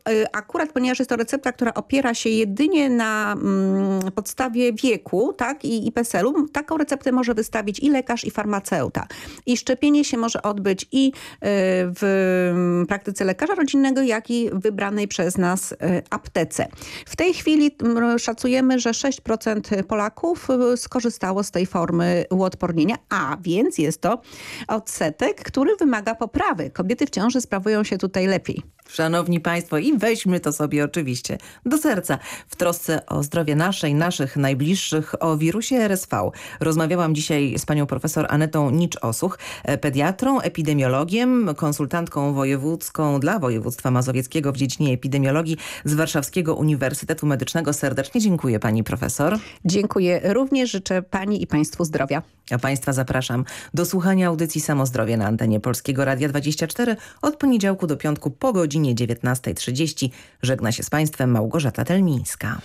akurat ponieważ jest to recepta, która opiera się jedynie na podstawie wieku, tak, i PESEL-u, taką receptę może wystawić i lekarz, i farmaceuta. I szczepienie się może odbyć i w praktyce lekarza rodzinnego, jak i w wybranej przez nas aptece. W tej chwili szacujemy, że 6% Polaków skorzystało z tej formy uodpornienia, a więc jest to odsetek, który wymaga poprawy. Kobiety w ciąży sprawują się tutaj lepiej. Szanowni Państwo, i weźmy to sobie oczywiście do serca. W trosce o zdrowie naszych najbliższych, o wirusie RSV rozmawiałam dzisiaj z panią profesor Anetą Nicz-Osuch, pediatrą, epidemiologiem, konsultantką wojewódzką dla województwa mazowieckiego w dziedzinie epidemiologii z Warszawskiego Uniwersytetu Medycznego. Serdecznie dziękuję pani profesor. Dziękuję również, życzę pani i państwu zdrowia. A państwa zapraszam do słuchania audycji Samozdrowie na antenie Polskiego Radia 24 od poniedziałku do piątku po godzinie 19:30. Żegna się z państwem Małgorzata Telmińska.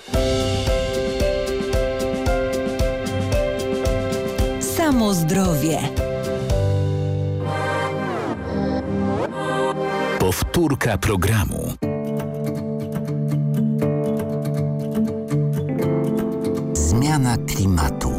Samozdrowie. Powtórka programu. Zmiana klimatu.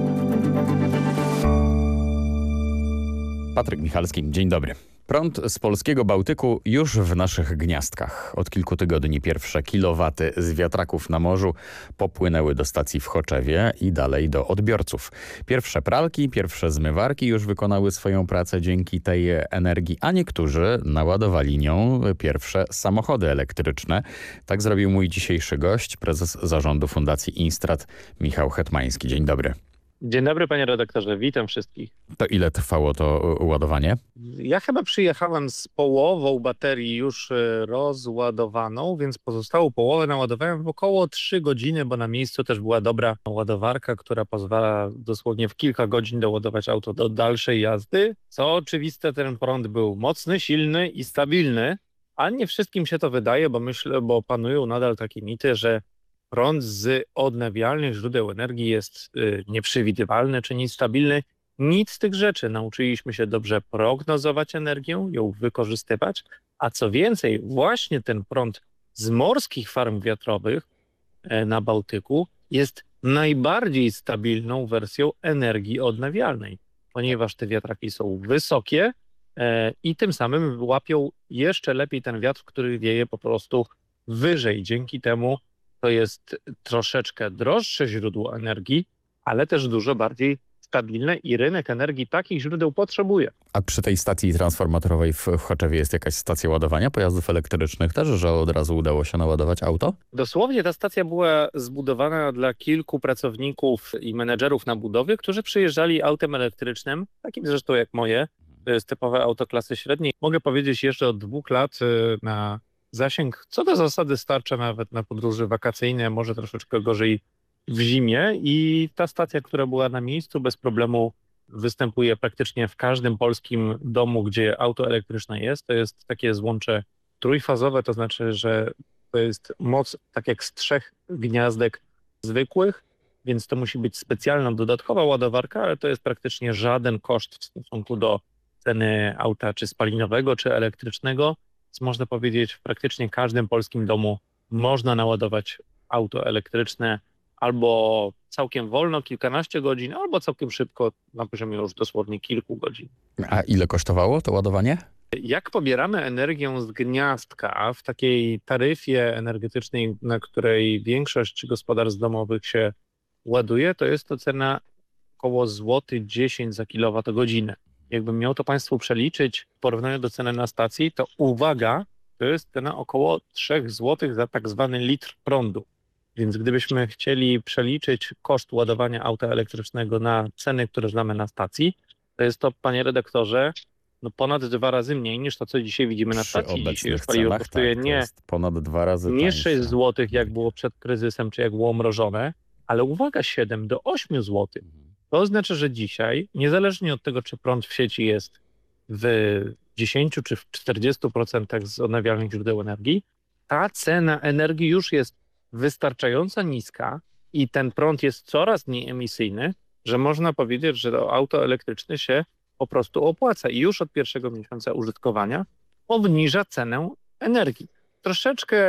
Patryk Michalski, dzień dobry. Prąd z polskiego Bałtyku już w naszych gniazdkach. Od kilku tygodni pierwsze kilowaty z wiatraków na morzu popłynęły do stacji w Choczewie i dalej do odbiorców. Pierwsze pralki, pierwsze zmywarki już wykonały swoją pracę dzięki tej energii, a niektórzy naładowali nią pierwsze samochody elektryczne. Tak zrobił mój dzisiejszy gość, prezes zarządu Fundacji Instrat, Michał Hetmański. Dzień dobry. Dzień dobry panie redaktorze, witam wszystkich. To ile trwało to ładowanie? Ja chyba przyjechałem z połową baterii już rozładowaną, więc pozostałą połowę naładowałem w około 3 godziny, bo na miejscu też była dobra ładowarka, która pozwala dosłownie w kilka godzin doładować auto do dalszej jazdy. Co oczywiste, ten prąd był mocny, silny i stabilny, a nie wszystkim się to wydaje, bo panują nadal takie mity, że prąd z odnawialnych źródeł energii jest nieprzewidywalny czy niestabilny. Nic z tych rzeczy. Nauczyliśmy się dobrze prognozować energię, ją wykorzystywać, a co więcej, właśnie ten prąd z morskich farm wiatrowych na Bałtyku jest najbardziej stabilną wersją energii odnawialnej, ponieważ te wiatraki są wysokie i tym samym łapią jeszcze lepiej ten wiatr, który wieje po prostu wyżej. Dzięki temu to jest troszeczkę droższe źródło energii, ale też dużo bardziej stabilne i rynek energii takich źródeł potrzebuje. A przy tej stacji transformatorowej w Choczewie jest jakaś stacja ładowania pojazdów elektrycznych też, że od razu udało się naładować auto? Dosłownie ta stacja była zbudowana dla kilku pracowników i menedżerów na budowie, którzy przyjeżdżali autem elektrycznym, takim zresztą jak moje. To jest typowe auto klasy średniej. Mogę powiedzieć jeszcze od 2 lat na zasięg, co do zasady starcza nawet na podróże wakacyjne, może troszeczkę gorzej w zimie i ta stacja, która była na miejscu, bez problemu występuje praktycznie w każdym polskim domu, gdzie auto elektryczne jest. To jest takie złącze trójfazowe, to znaczy, że to jest moc tak jak z 3 gniazdek zwykłych, więc to musi być specjalna, dodatkowa ładowarka, ale to jest praktycznie żaden koszt w stosunku do ceny auta czy spalinowego, czy elektrycznego. Więc można powiedzieć, w praktycznie każdym polskim domu można naładować auto elektryczne albo całkiem wolno, kilkanaście godzin, albo całkiem szybko, na poziomie już dosłownie kilku godzin. A ile kosztowało to ładowanie? Jak pobieramy energię z gniazdka w takiej taryfie energetycznej, na której większość gospodarstw domowych się ładuje, to jest to cena około złoty 10 za kilowatogodzinę. Jakbym miał to Państwu przeliczyć w porównaniu do ceny na stacji, to uwaga, to jest cena około 3 zł za tak zwany litr prądu. Więc gdybyśmy chcieli przeliczyć koszt ładowania auta elektrycznego na ceny, które znamy na stacji, to jest to, panie redaktorze, ponad 2 razy mniej niż to, co dzisiaj widzimy na stacji. Dzisiaj już paliwo kosztuje nie ponad 2 razy nie 6 zł, jak było przed kryzysem, czy jak było mrożone, ale uwaga, 7 do 8 zł. To oznacza, że dzisiaj, niezależnie od tego, czy prąd w sieci jest w 10 czy w 40% z odnawialnych źródeł energii, ta cena energii już jest wystarczająco niska i ten prąd jest coraz mniej emisyjny, że można powiedzieć, że to auto elektryczne się po prostu opłaca i już od pierwszego miesiąca użytkowania obniża cenę energii. Troszeczkę